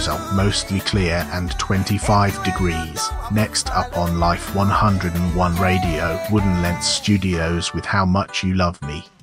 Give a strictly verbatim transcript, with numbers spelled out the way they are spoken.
windows are mostly clear and twenty-five degrees. Next up on Life one oh one Radio, Wooden Lens Studios with How Much You Love Me.